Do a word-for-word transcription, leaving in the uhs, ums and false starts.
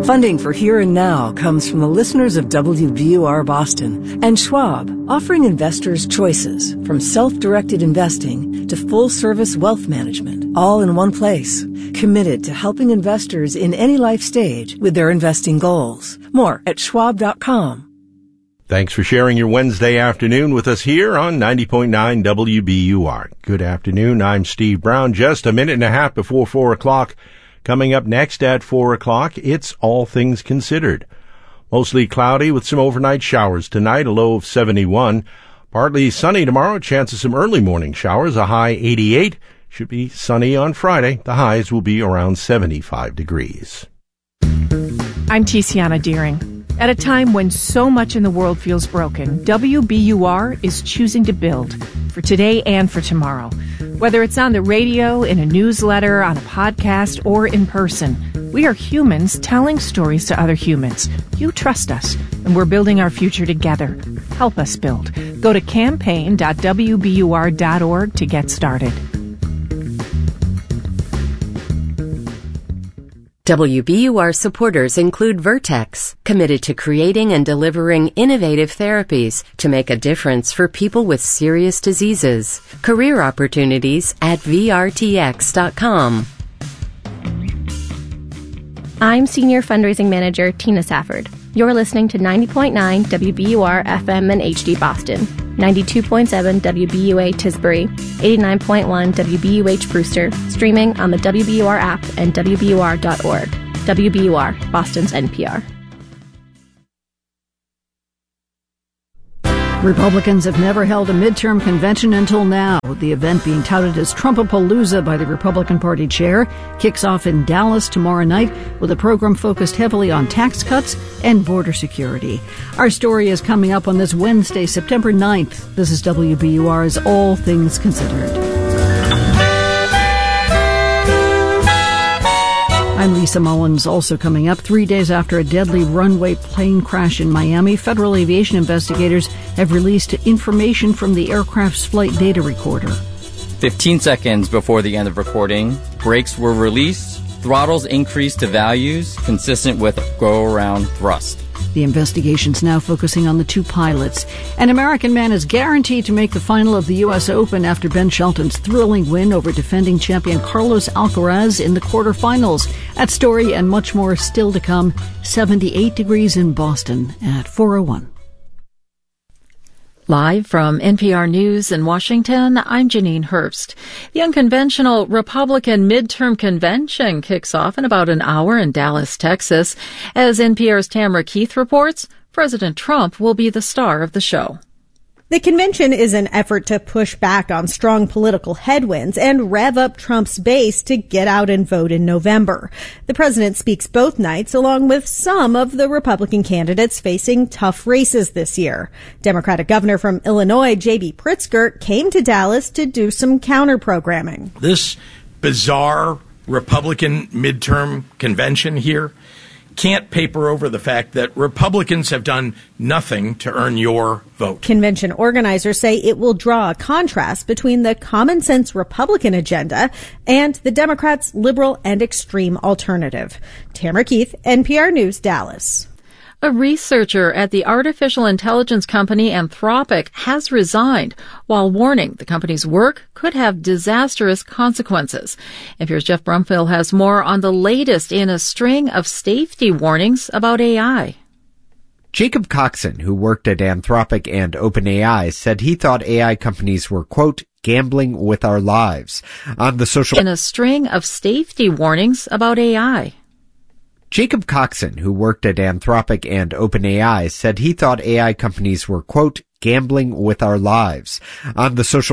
Funding for Here and Now comes from the listeners of W B U R Boston and Schwab, offering investors choices from self-directed investing to full-service wealth management, all in one place. Committed to helping investors in any life stage with their investing goals. More at schwab dot com. Thanks for sharing your Wednesday afternoon with us here on ninety point nine W B U R. Good afternoon. I'm Steve Brown. Just a minute and a half before four o'clock. Coming up next at four o'clock, it's All Things Considered. Mostly cloudy with some overnight showers tonight, a low of seventy-one. Partly sunny tomorrow, chance of some early morning showers, a high eighty-eight. Should be sunny on Friday. The highs will be around seventy-five degrees. I'm Tiziana Deering. At a time when so much in the world feels broken, W B U R is choosing to build for today and for tomorrow. Whether it's on the radio, in a newsletter, on a podcast, or in person, we are humans telling stories to other humans. You trust us, and we're building our future together. Help us build. Go to campaign dot w b u r dot org to get started. W B U R supporters include Vertex, committed to creating and delivering innovative therapies to make a difference for people with serious diseases. Career opportunities at v r t x dot com. I'm Senior Fundraising Manager Tina Safford. You're listening to ninety point nine W B U R F M and H D Boston, ninety-two point seven W B U A Tisbury, eighty-nine point one W B U H Brewster, streaming on the W B U R app and w b u r dot org. W B U R, Boston's N P R. Republicans have never held a midterm convention until now. The event, being touted as Trumpapalooza by the Republican Party chair, kicks off in Dallas tomorrow night with a program focused heavily on tax cuts and border security. Our story is coming up on this Wednesday, September ninth. This is W B U R's All Things Considered. I'm Lisa Mullins. Also coming up, three days after a deadly runway plane crash in Miami, federal aviation investigators have released information from the aircraft's flight data recorder. fifteen seconds before the end of recording, brakes were released, throttles increased to values consistent with go-around thrust. The investigation's now focusing on the two pilots. An American man is guaranteed to make the final of the U S Open after Ben Shelton's thrilling win over defending champion Carlos Alcaraz in the quarterfinals. That story and much more still to come. seventy-eight degrees in Boston at four oh one. Live from N P R News in Washington, I'm Janine Herbst. The unconventional Republican midterm convention kicks off in about an hour in Dallas, Texas. As N P R's Tamara Keith reports, President Trump will be the star of the show. The convention is an effort to push back on strong political headwinds and rev up Trump's base to get out and vote in November. The president speaks both nights along with some of the Republican candidates facing tough races this year. Democratic governor from Illinois, J B Pritzker, came to Dallas to do some counter-programming. This bizarre Republican midterm convention here can't paper over the fact that Republicans have done nothing to earn your vote. Convention organizers say it will draw a contrast between the common sense Republican agenda and the Democrats' liberal and extreme alternative. Tamara Keith, N P R News, Dallas. A researcher at the artificial intelligence company Anthropic has resigned while warning the company's work could have disastrous consequences. N P R's Jeff Brumfield has more on the latest in a string of safety warnings about A I. Jacob Coxon, who worked at Anthropic and OpenAI, said he thought A I companies were, quote, gambling with our lives. On the social... In a string of safety warnings about A I. Jacob Coxon, who worked at Anthropic and OpenAI, said he thought A I companies were, quote, gambling with our lives. On the social